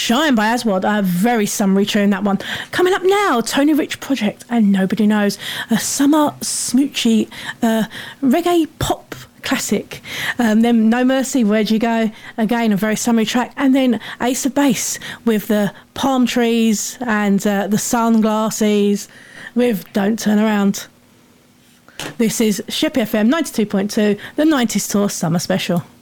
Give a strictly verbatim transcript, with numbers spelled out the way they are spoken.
Shine by Aswad, a very summery tune, that one. Coming up now, Tony Rich Project and Nobody Knows, a summer smoochy uh, reggae pop classic. Um, then No Mercy, Where'd You Go? Again, a very summery track. And then Ace of Base with the palm trees and uh, the sunglasses with Don't Turn Around. This is Sheppey F M ninety-two point two, the nineties Tour Summer Special.